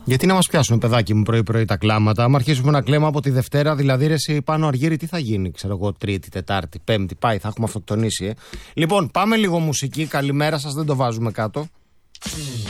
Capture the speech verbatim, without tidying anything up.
Γιατί να μας πιάσουν, παιδάκι μου, πρωί-πρωί τα κλάματα. Άμα αρχίσουμε να κλαίμε από τη Δευτέρα, δηλαδή ρε εσύ πάνω Αργύρι, τι θα γίνει, ξέρω εγώ, Τρίτη, Τετάρτη, Πέμπτη, πάει, θα έχουμε αυτοκτονήσει. Ε. Λοιπόν, πάμε λίγο μουσική. Καλημέρα σας, δεν το βάζουμε κάτω.